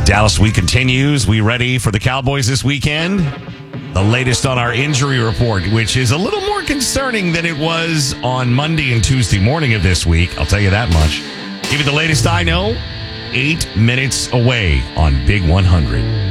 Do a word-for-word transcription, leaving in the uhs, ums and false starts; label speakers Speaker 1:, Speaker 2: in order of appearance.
Speaker 1: Dallas week continues. We ready for the Cowboys this weekend? The latest on our injury report, which is a little more concerning than it was on Monday and Tuesday morning of this week. I'll tell you that much. Give you the latest I know. Eight minutes away on Big one hundred.